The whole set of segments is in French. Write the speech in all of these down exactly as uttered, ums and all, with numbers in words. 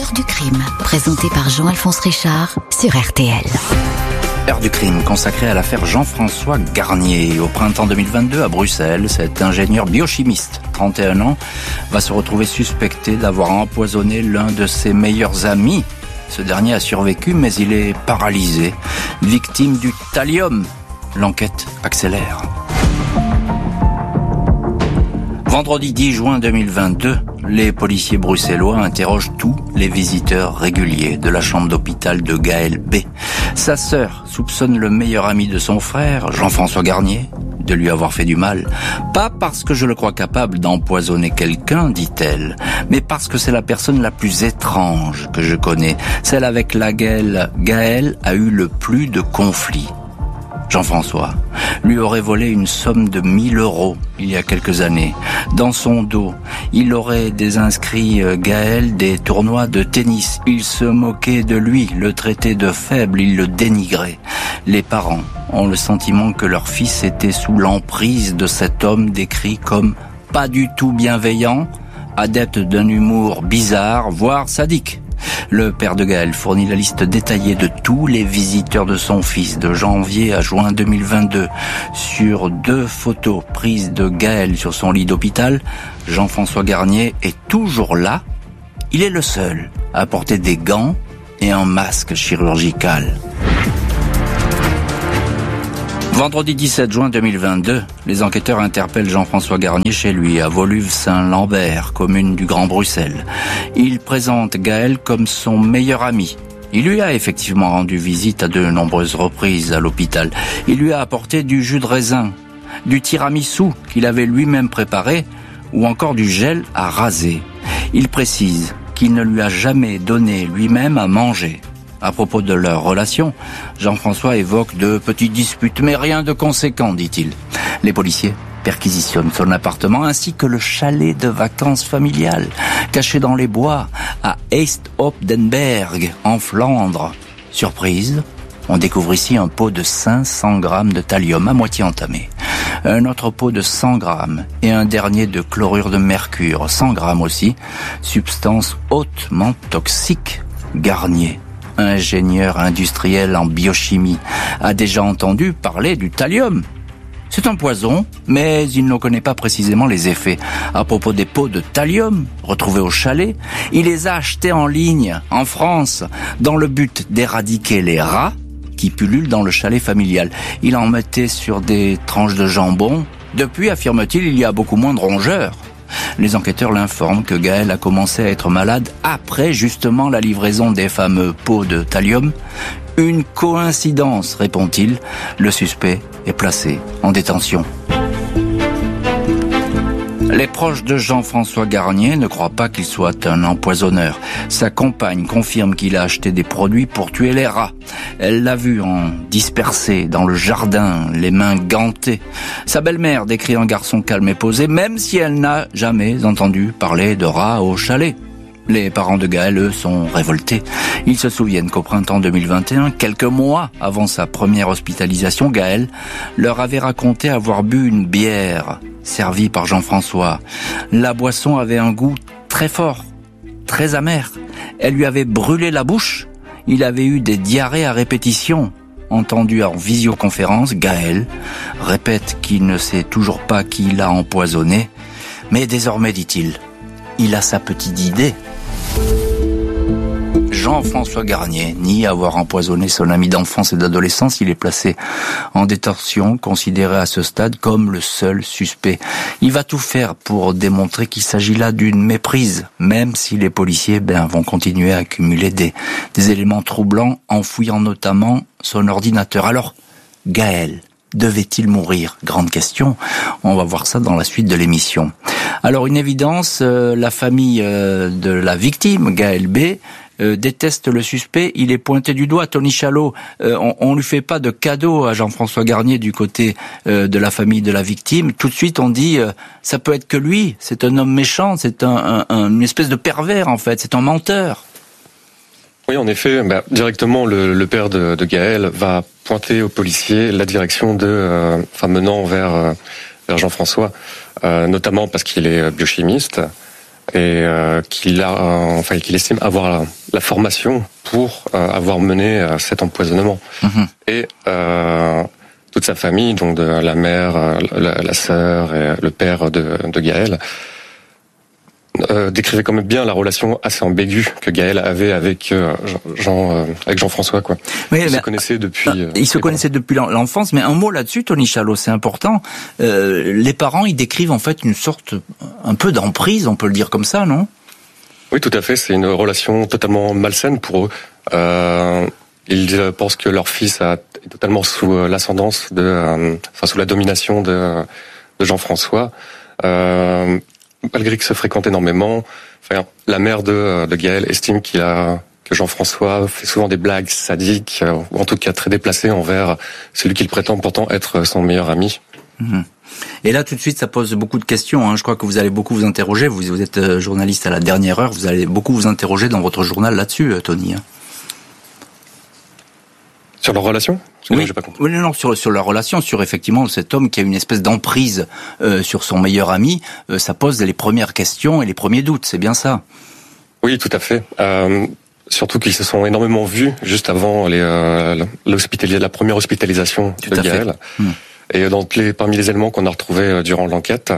L'heure du crime, présentée par Jean-Alphonse Richard sur R T L. L'heure du crime consacrée à l'affaire Jean-François Garnier. Au printemps deux mille vingt-deux, à Bruxelles, cet ingénieur biochimiste, trente et un ans, va se retrouver suspecté d'avoir empoisonné l'un de ses meilleurs amis. Ce dernier a survécu, mais il est paralysé, victime du thallium. L'enquête accélère. Vendredi dix juin deux mille vingt-deux, les policiers bruxellois interrogent tous les visiteurs réguliers de la chambre d'hôpital de Gaël B. Sa sœur soupçonne le meilleur ami de son frère, Jean-François Garnier, de lui avoir fait du mal. Pas parce que je le crois capable d'empoisonner quelqu'un, dit-elle, mais parce que c'est la personne la plus étrange que je connais, celle avec laquelle Gaël a eu le plus de conflits. Jean-François lui aurait volé une somme de mille euros il y a quelques années. Dans son dos, il aurait désinscrit Gaël des tournois de tennis. Il se moquait de lui, le traitait de faible, il le dénigrait. Les parents ont le sentiment que leur fils était sous l'emprise de cet homme décrit comme pas du tout bienveillant, adepte d'un humour bizarre, voire sadique. Le père de Gaël fournit la liste détaillée de tous les visiteurs de son fils de janvier à juin deux mille vingt-deux. Sur deux photos prises de Gaël sur son lit d'hôpital, Jean-François Garnier est toujours là. Il est le seul à porter des gants et un masque chirurgical. Vendredi dix-sept juin deux mille vingt-deux, les enquêteurs interpellent Jean-François Garnier chez lui, à Woluwe-Saint-Lambert, commune du Grand Bruxelles. Il présente Gaël comme son meilleur ami. Il lui a effectivement rendu visite à de nombreuses reprises à l'hôpital. Il lui a apporté du jus de raisin, du tiramisu qu'il avait lui-même préparé, ou encore du gel à raser. Il précise qu'il ne lui a jamais donné lui-même à manger. À propos de leur relation, Jean-François évoque de petites disputes, mais rien de conséquent, dit-il. Les policiers perquisitionnent son appartement ainsi que le chalet de vacances familiales, caché dans les bois, à East-op-den-Berg, en Flandre. Surprise, on découvre ici un pot de cinq cents grammes de thallium à moitié entamé, un autre pot de cent grammes et un dernier de chlorure de mercure, cent grammes aussi, substance hautement toxique. Garnier, ingénieur industriel en biochimie, a déjà entendu parler du thallium. C'est un poison, mais il ne connaît pas précisément les effets. À propos des pots de thallium retrouvés au chalet, il les a achetés en ligne, en France, dans le but d'éradiquer les rats qui pullulent dans le chalet familial. Il en mettait sur des tranches de jambon. Depuis, affirme-t-il, il y a beaucoup moins de rongeurs. Les enquêteurs l'informent que Gaël a commencé à être malade après justement la livraison des fameux pots de thallium. Une coïncidence, répond-il. Le suspect est placé en détention. Les proches de Jean-François Garnier ne croient pas qu'il soit un empoisonneur. Sa compagne confirme qu'il a acheté des produits pour tuer les rats. Elle l'a vu en dispersé dans le jardin, les mains gantées. Sa belle-mère décrit un garçon calme et posé, même si elle n'a jamais entendu parler de rats au chalet. Les parents de Gaël, eux, sont révoltés. Ils se souviennent qu'au printemps deux mille vingt et un, quelques mois avant sa première hospitalisation, Gaël leur avait raconté avoir bu une bière servie par Jean-François. La boisson avait un goût très fort, très amer. Elle lui avait brûlé la bouche. Il avait eu des diarrhées à répétition. Entendu en visioconférence, Gaël répète qu'il ne sait toujours pas qui l'a empoisonné. Mais désormais, dit-il, il a sa petite idée. Jean-François Garnier nie avoir empoisonné son ami d'enfance et d'adolescence. Il est placé en détention, considéré à ce stade comme le seul suspect. Il va tout faire pour démontrer qu'il s'agit là d'une méprise, même si les policiers ben, vont continuer à accumuler des, des éléments troublants en fouillant notamment son ordinateur. Alors, Gaël devait-il mourir? Grande question. On va voir ça dans la suite de l'émission. Alors, une évidence, euh, la famille euh, de la victime, Gaël B., Euh, déteste le suspect, il est pointé du doigt. Tony Chalot, euh, on, on lui fait pas de cadeau à Jean-François Garnier du côté euh, de la famille de la victime. Tout de suite, on dit euh, ça peut être que lui. C'est un homme méchant, c'est un, un, une espèce de pervers en fait. C'est un menteur. Oui, en effet, bah, directement le, le père de, de Gaël va pointer aux policiers la direction de, euh, enfin menant vers, euh, vers Jean-François, euh, notamment parce qu'il est biochimiste. et euh, qu'il a, euh, enfin qu'il estime avoir la, la formation pour euh, avoir mené euh, cet empoisonnement. Mmh. Et euh, toute sa famille, donc de la mère, la, la sœur et le père de, de Gaël, euh, décrivait quand même bien la relation assez ambiguë que Gaël avait avec euh, Jean, euh, avec Jean-François, quoi. Oui, ils mais, se connaissaient depuis. Euh, ils se connaissaient depuis l'enfance, mais un mot là-dessus, Tony Chalot, c'est important. Euh, les parents, ils décrivent en fait une sorte, un peu d'emprise, on peut le dire comme ça, non? Oui, tout à fait. C'est une relation totalement malsaine pour eux. Euh, ils pensent que leur fils a, est totalement sous l'ascendance de, euh, enfin sous la domination de, de Jean-François. Euh, malgré qu'ils se fréquentent énormément, enfin, la mère de, de Gaël estime qu'il a que Jean-François fait souvent des blagues sadiques, ou en tout cas très déplacées envers celui qu'il prétend pourtant être son meilleur ami. Mmh. Et là, tout de suite, ça pose beaucoup de questions. Hein. Je crois que vous allez beaucoup vous interroger. Vous, vous êtes journaliste à la dernière heure. Vous allez beaucoup vous interroger dans votre journal là-dessus, Tony. Sur leur relation ? Oui, j'ai pas compris. Oui, non, sur, sur leur relation, sur effectivement cet homme qui a une espèce d'emprise euh, sur son meilleur ami. Euh, ça pose les premières questions et les premiers doutes. C'est bien ça ? Oui, tout à fait. Euh, surtout qu'ils se sont énormément vus juste avant les, euh, l'hospitalis- la première hospitalisation tout de à Gaël. Fait. Hum. Et dans les, parmi les éléments qu'on a retrouvés durant l'enquête,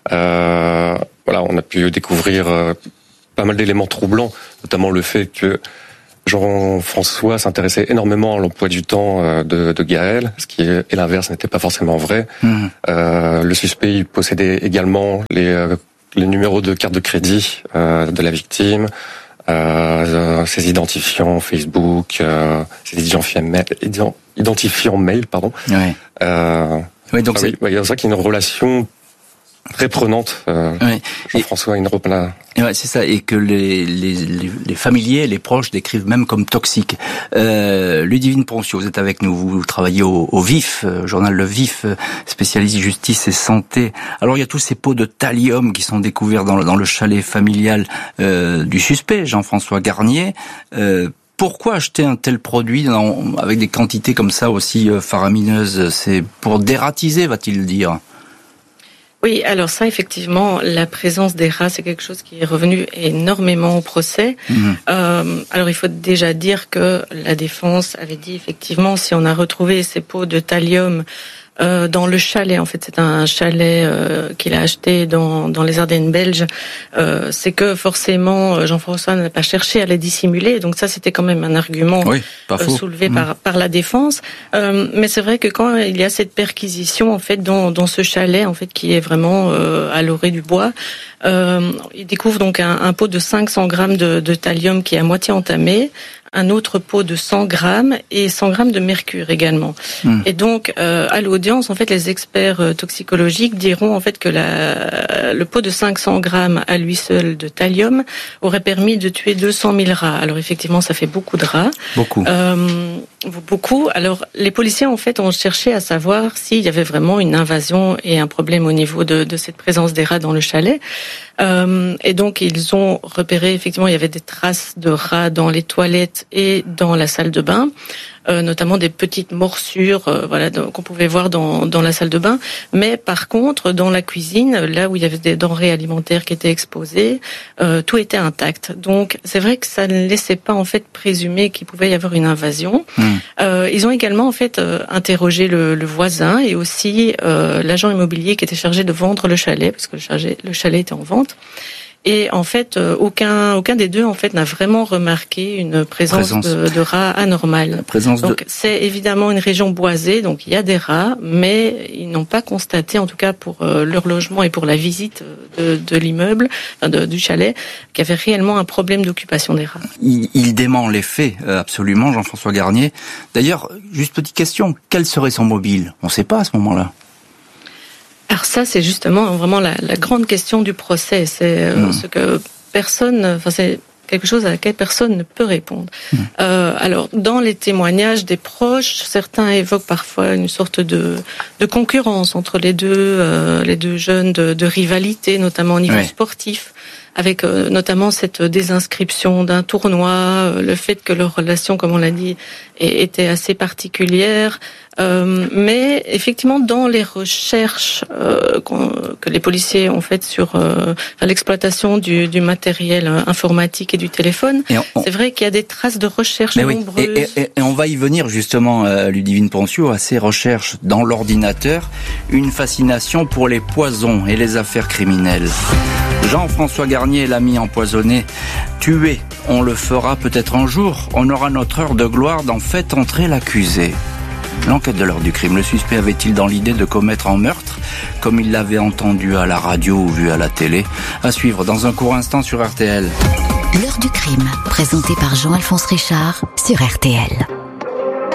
euh, voilà, on a pu découvrir euh, pas mal d'éléments troublants, notamment le fait que Jean-François s'intéressait énormément à l'emploi du temps euh, de, de Gaël, ce qui est, et l'inverse n'était pas forcément vrai. Mmh. Euh, le suspect il possédait également les, euh, les numéros de carte de crédit euh, de la victime, euh, ses identifiants Facebook, euh, ses identifiants mail, identifiants mail, pardon. Ouais. Euh, oui, donc ah c'est oui, il y a ça qui est une relation très prenante. Euh, ouais. Jean-François Inropla. Ouais, c'est ça, et que les, les, les, les familiers, les proches décrivent même comme toxiques. Euh, Ludivine Poncio, vous êtes avec nous, vous travaillez au, au Vif, euh, journal Le Vif, euh, spécialisé justice et santé. Alors il y a tous ces pots de thallium qui sont découverts dans, dans le chalet familial euh, du suspect, Jean-François Garnier. Euh, Pourquoi acheter un tel produit dans, avec des quantités comme ça aussi euh, faramineuses? C'est pour dératiser, va-t-il dire? Oui, alors ça, effectivement, la présence des rats, c'est quelque chose qui est revenu énormément au procès. Mmh. Euh, alors, il faut déjà dire que la défense avait dit, effectivement, si on a retrouvé ces pots de thallium Euh, dans le chalet, en fait, c'est un chalet euh, qu'il a acheté dans, dans les Ardennes belges. Euh, c'est que forcément, Jean-François n'a pas cherché à les dissimuler. Donc ça, c'était quand même un argument oui, pas faux. Euh, soulevé mmh. par, par la défense. Euh, mais c'est vrai que quand il y a cette perquisition, en fait, dans, dans ce chalet, en fait, qui est vraiment euh, à l'orée du bois, euh, il découvre donc un, un pot de cinq cents grammes de, de thallium qui est à moitié entamé, un autre pot de cent grammes et cent grammes de mercure également. Mmh. Et donc, euh, à l'audience, en fait, les experts euh, toxicologiques diront en fait que la, le pot de cinq cents grammes à lui seul de thallium aurait permis de tuer deux cent mille rats. Alors effectivement, ça fait beaucoup de rats. Beaucoup. Euh, beaucoup. Alors, les policiers, en fait, ont cherché à savoir s'il y avait vraiment une invasion et un problème au niveau de, de cette présence des rats dans le chalet. Euh, et donc, ils ont repéré, effectivement, il y avait des traces de rats dans les toilettes et dans la salle de bain, euh, notamment des petites morsures, euh, voilà, qu'on pouvait voir dans, dans la salle de bain. Mais par contre, dans la cuisine, là où il y avait des denrées alimentaires qui étaient exposées, euh, tout était intact. Donc, c'est vrai que ça ne laissait pas, en fait, présumer qu'il pouvait y avoir une invasion. Mmh. Euh, ils ont également, en fait, euh, interrogé le, le voisin et aussi euh, l'agent immobilier qui était chargé de vendre le chalet, parce que le chalet, le chalet était en vente. Et en fait, euh, aucun aucun des deux en fait n'a vraiment remarqué une présence, présence. De, de rats anormale. La présence donc de... c'est évidemment une région boisée, donc il y a des rats, mais ils n'ont pas constaté, en tout cas pour euh, leur logement et pour la visite de, de l'immeuble, enfin de, du chalet, qu'il y avait réellement un problème d'occupation des rats. Il, il dément les faits, absolument, Jean-François Garnier. D'ailleurs, juste petite question, quel serait son mobile? On ne sait pas à ce moment-là. Alors ça, c'est justement vraiment la, la grande question du procès. C'est euh, mmh. ce que personne, enfin c'est quelque chose à laquelle personne ne peut répondre. Mmh. Euh, alors dans les témoignages des proches, certains évoquent parfois une sorte de, de concurrence entre les deux, euh, les deux jeunes, de, de rivalité, notamment au niveau oui. sportif. avec euh, notamment cette désinscription d'un tournoi, euh, le fait que leur relation, comme on l'a dit, était assez particulière. Euh, mais effectivement, dans les recherches euh, que les policiers ont faites sur euh, l'exploitation du, du matériel informatique et du téléphone, et on, c'est vrai qu'il y a des traces de recherche mais nombreuses. Oui. Et, et, et on va y venir justement, euh, Ludivine Pontiot, à ces recherches dans l'ordinateur, une fascination pour les poisons et les affaires criminelles. Jean-François Garnier, l'ami empoisonné, tué. On le fera peut-être un jour. On aura notre heure de gloire dans Faites entrer l'accusé. L'enquête de l'heure du crime. Le suspect avait-il dans l'idée de commettre un meurtre, comme il l'avait entendu à la radio ou vu à la télé? À suivre dans un court instant sur R T L. L'heure du crime, présentée par Jean-Alphonse Richard sur R T L.